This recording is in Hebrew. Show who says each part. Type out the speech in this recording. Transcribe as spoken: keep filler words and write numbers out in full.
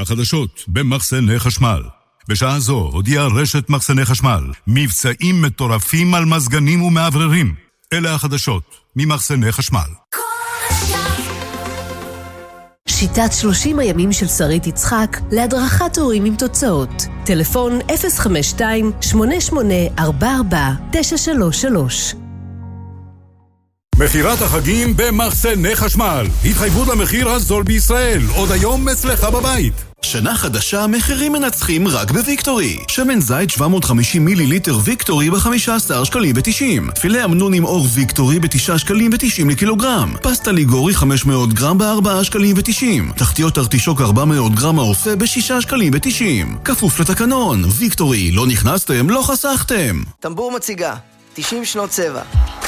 Speaker 1: החדשות במחסני חשמל. בשעה זו הודיעה רשת מחסני חשמל מבצעים מטורפים על מזגנים ומעבררים. אלה החדשות ממחסני חשמל.
Speaker 2: שיטת שלושים הימים של שרית יצחק להדרכת הורים עם תוצאות. טלפון אפס חמש שתיים שמונה שמונה ארבע ארבע תשע שלוש שלוש.
Speaker 1: מחירת החגים במחסני חשמל. התחייבות למחיר הזול בישראל. עוד היום אצלך בבית.
Speaker 3: שנה חדשה, מחירים מנצחים רק בוויקטורי. שמן זית שבע מאות וחמישים מיליליטר ויקטורי ב-חמישה עשר שקלים ו-תשעים. פילה אמנון עם אור ויקטורי ב-תשעה שקלים ו-תשעים לקילוגרם. פסטה ליגורי חמש מאות גרם ב-ארבעה שקלים ו-תשעים. תחתיות ארטישוק ארבע מאות גרם האופה ב-שישה שקלים ו-תשעים. כפוף לתקנון. ויקטורי, לא נכנסתם, לא חסכתם.
Speaker 4: טמבור מציגה, תשעים שנות צבע.